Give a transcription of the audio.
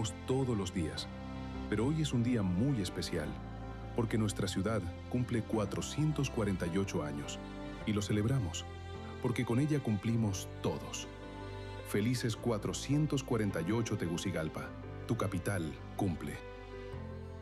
celebramos todos los días, pero hoy es un día muy especial, porque nuestra ciudad cumple 448 años, y lo celebramos, porque con ella cumplimos todos. Felices 448 Tegucigalpa, tu capital cumple.